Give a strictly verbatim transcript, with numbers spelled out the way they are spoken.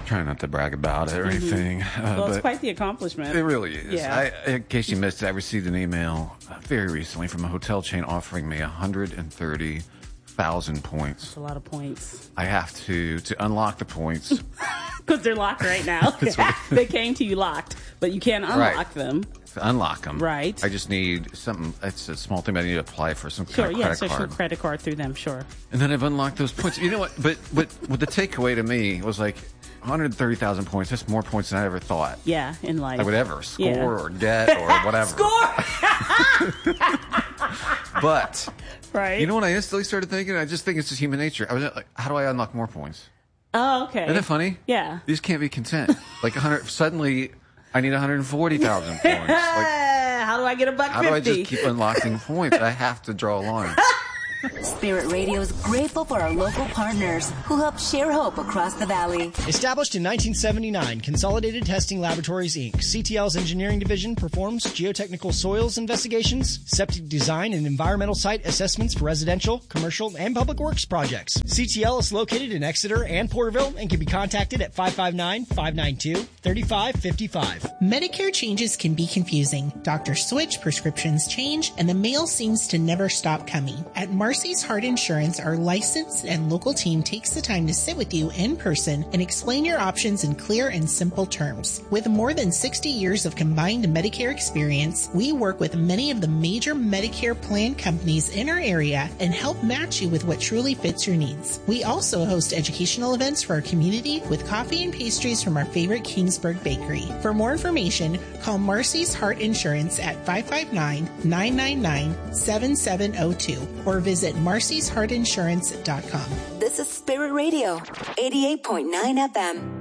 Trying not to brag about it or Mm-hmm. anything. Uh, Well, it's but quite the accomplishment. it really is. Yeah. I, in case you missed it, I received an email uh, very recently from a hotel chain offering me one hundred thirty thousand points. That's a lot of points. I have to, to unlock the points. Because they're locked right now. They came to you locked, but you can't unlock Right. them. To unlock them. Right. I just need something. It's a small thing, but I need to apply for some Sure, kind of yeah, credit so card. sure, credit card through them, sure. And then I've unlocked those points. You know what? But but, but the takeaway to me was like one hundred thirty thousand points. That's more points than I ever thought Yeah, in life. I would ever score Yeah. or get or whatever. Score! But Right. you know what I instantly started thinking? I just think it's just human nature. I was like, how do I unlock more points? Oh, okay. Isn't that funny? Yeah. You just can't be content. Like one hundred. Suddenly, I need one hundred forty thousand points. Like, How do I get a buck how do I fifty? just keep unlocking points? I have to draw a line. Spirit Radio is grateful for our local partners who help share hope across the valley. Established in nineteen seventy-nine, Consolidated Testing Laboratories, Incorporated, C T L's engineering division performs geotechnical soils investigations, septic design, and environmental site assessments for residential, commercial, and public works projects. C T L is located in Exeter and Porterville and can be contacted at five five nine, five nine two, three five five five. Medicare changes can be confusing. Doctors switch, prescriptions change, and the mail seems to never stop coming. At Marcy's Heart Insurance, our licensed and local team takes the time to sit with you in person and explain your options in clear and simple terms. With more than sixty years of combined Medicare experience, we work with many of the major Medicare plan companies in our area and help match you with what truly fits your needs. We also host educational events for our community with coffee and pastries from our favorite Kingsburg bakery. For more information, call Marcy's Heart Insurance at five five nine, nine nine nine, seven seven zero two or visit marcys heart insurance dot com. This is Spirit Radio, eighty-eight point nine F M.